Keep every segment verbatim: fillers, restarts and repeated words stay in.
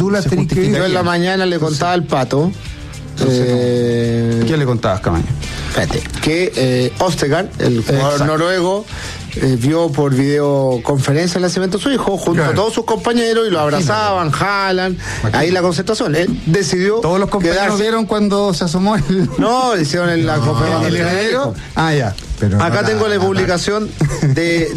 tú las tenés que Yo en la mañana le contaba al Pato. Eh, ¿Qué le contabas, Camaño? Espérate, que eh, Ostergaard, el jugador Exacto. noruego, eh, vio por videoconferencia el nacimiento de su hijo junto claro. a todos sus compañeros y lo abrazaban, jalan. Imagínate. Ahí la concentración. Él decidió. Todos los compañeros quedarse. Vieron cuando se asomó el. No, le hicieron en la no, conferencia. ¿El heredero? Ah, ya. Pero Acá no, tengo la, la publicación la, de,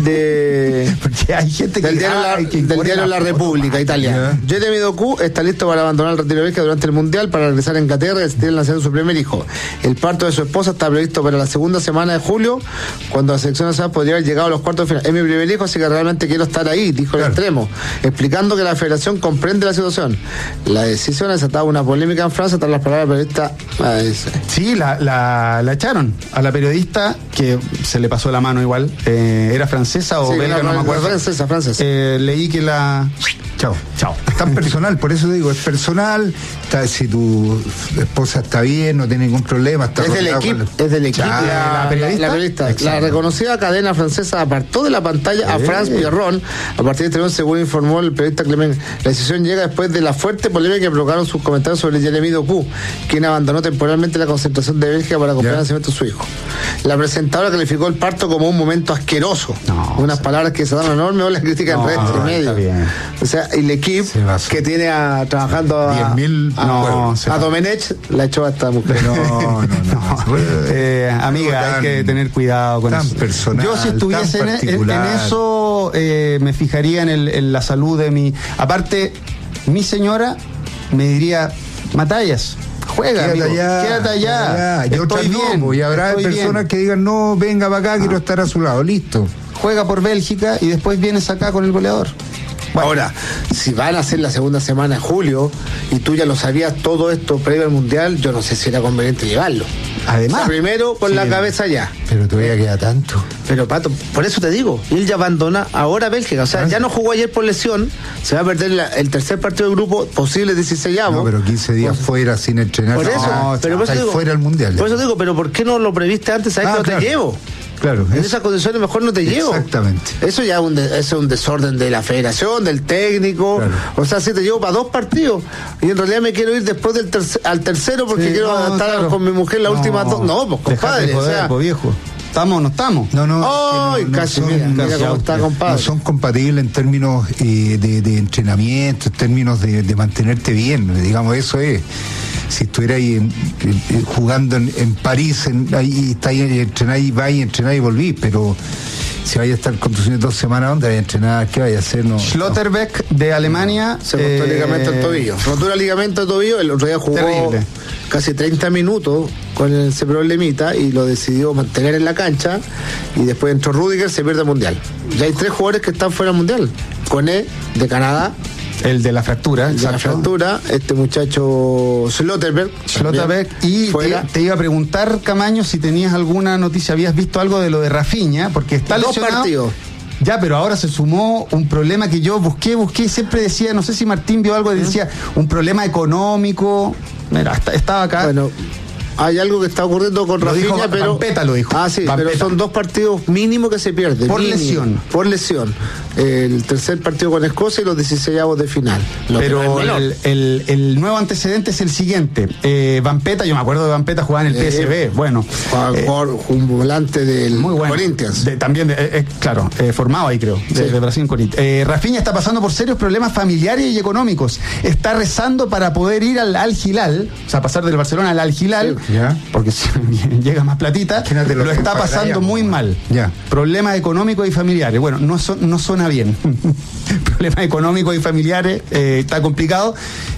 de porque hay gente que del diario, la, que del diario La, la República foto, italiana. Jeremy Doku está listo para abandonar el retiro de Bélgica durante el Mundial para regresar a Inglaterra y asistir al nacimiento de su primer hijo. El parto de su esposa está previsto para la segunda semana de julio, cuando la selección nacional podría haber llegado a los cuartos de final. Es mi primer hijo, así que realmente quiero estar ahí, dijo claro. el extremo, explicando que la federación comprende la situación. La decisión ha desatado una polémica en Francia tras las palabras del periodista. Sí, la, la, la echaron a la periodista que se le pasó la mano igual, eh, era francesa o sí, belga, no, no me acuerdo. Francesa, francesa. Eh, leí que la... Chao. Chao. Tan personal, por eso digo, es personal. Está, si tu esposa está bien, no tiene ningún problema. Está es, del equipo, la... es del equipo. La, la periodista. La, periodista. La reconocida cadena francesa apartó de la pantalla eh. a France Pierron a partir de este momento, según informó el periodista Clement. La decisión llega después de la fuerte polémica que provocaron sus comentarios sobre Jeremy Doku, quien abandonó temporalmente la concentración de Bélgica para acompañar el nacimiento de su hijo. La presentadora calificó el parto como un momento asqueroso. No, unas sí. palabras que se dan enorme o la crítica en no, redes y medios. O sea, y el equipo que tiene a, trabajando a, diez mil a, no, a, a Domenech la echó a esta mujer. No, no, no. no, no. eh, amiga, tan, hay que tener cuidado con tan eso. Personal, yo si estuviese en, en, en eso eh, me fijaría en, el, en la salud de mi... Aparte, mi señora me diría, Matallas, juega, quédate amigo, allá, quédate allá, allá. Estoy bien, no, y habrá personas bien. que digan, no, venga para acá, ah. quiero estar a su lado, listo. Juega por Bélgica y después vienes acá con el goleador. Bueno. Ahora, si van a hacer la segunda semana de julio y tú ya lo sabías todo esto previo al Mundial, yo no sé si era conveniente llevarlo. Además, o sea, primero con sí, la cabeza ya. Pero todavía queda tanto. Pero Pato, por eso te digo, él ya abandona ahora Bélgica. O sea, ¿Ah? ya no jugó ayer por lesión, se va a perder la, el tercer partido del grupo, posible dieciséisavo. No, pero quince días pues, fuera sin entrenar. Por eso, no, pero por eso digo, fuera el Mundial. Por eso digo, pero ¿por qué no lo previste antes? ¿Sabes ah, que no claro. te llevo? Claro, en es, esas condiciones mejor no te llevo. Exactamente. Eso ya es un, de, eso es un desorden de la federación, del técnico. Claro. O sea, si te llevo para dos partidos y en realidad me quiero ir después del tercer, al tercero porque sí, quiero no, estar claro. con mi mujer las no, últimas dos. No, pues compadre. Joder, o sea, pues, viejo. ¿Estamos o no estamos? No, no. Oh, es que no, no casi, son, mira, mira cómo está, compadre. No son compatibles en términos eh, de, de entrenamiento, en términos de, de mantenerte bien. Digamos, eso es. Si estuviera ahí en, en, jugando en, en París, en, ahí está ahí, entrenáis, vais, entrenáis y volví, pero si vaya a estar conduciendo dos semanas, ¿dónde vaya a entrenar? ¿Qué vaya a hacer? No, Schlotterbeck no. de Alemania. Se cortó el ligamento del tobillo. Rotura el ligamento del tobillo, el otro día jugó terrible. Casi treinta minutos con ese problemita y lo decidió mantener en la cancha y después entró Rudiger, se pierde el Mundial. Ya hay tres jugadores que están fuera del Mundial. Coné, de Canadá. El de la fractura. El de la fractura, este muchacho Schlotterbeck. Schlotterbeck. Y te, te iba a preguntar, Camaño, si tenías alguna noticia, habías visto algo de lo de Rafinha, porque está Dos lesionado. partidos. Ya, pero ahora se sumó un problema que yo busqué, busqué y siempre decía, no sé si Martín vio algo, decía, un problema económico. Mira, estaba acá. Bueno, hay algo que está ocurriendo con lo Rafinha, dijo, pero... Vampeta lo dijo. Ah, sí, Vampeta. pero son dos partidos mínimos que se pierden. Por mínimo, lesión. Por lesión. El tercer partido con Escocia y los dieciséisavos de final. Pero el, el, el nuevo antecedente es el siguiente. Eh, Vampeta, yo me acuerdo de Vampeta jugaba en el eh, P S V. Bueno. Eh, un volante del muy bueno. Corinthians. De, también, de, eh, claro, eh, formado ahí creo, de, sí. de Brasil en Corinthians. Eh, Rafinha está pasando por serios problemas familiares y económicos. Está rezando para poder ir al Al Hilal, o sea, pasar del Barcelona al Al Hilal, sí. ¿Ya? Porque si llega más platita, lo, lo está pasando muy mal. Ya. Problemas económicos y familiares. Bueno, no, son, no suena bien. Problemas económicos y familiares, eh, está complicado.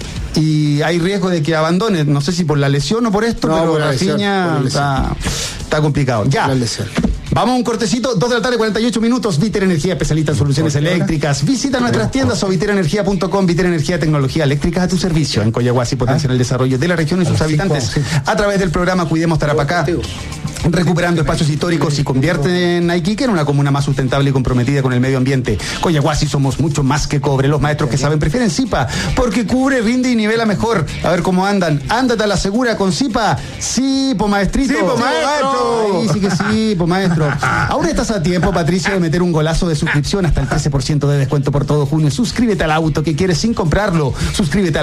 Y hay riesgo de que abandone, no sé si por la lesión o por esto, no, pero Rafinha está, está complicado. Ya. Vamos a un cortecito, dos de la tarde, cuarenta y ocho minutos. Viter Energía, especialista en soluciones eléctricas. Visita nuestras tiendas o viter energía punto com. Viter Energía, tecnología eléctrica a tu servicio. En Coyahuasi potencian el desarrollo de la región y sus habitantes a través del programa Cuidemos Tarapacá, recuperando espacios históricos y convierte en Iquique en una comuna más sustentable y comprometida con el medio ambiente. Coyahuasi somos mucho más que cobre. Los maestros que saben prefieren Zipa, porque cubre, rinde y nivela mejor. A ver cómo andan. Ándate a la segura con Zipa. Sí, po maestrito. Sí, po maestro. Ay, sí que sí, po maestro. Ahora estás a tiempo, Patricio, de meter un golazo de suscripción hasta el trece por ciento de descuento por todo junio. Suscríbete al auto que quieres sin comprarlo. Suscríbete al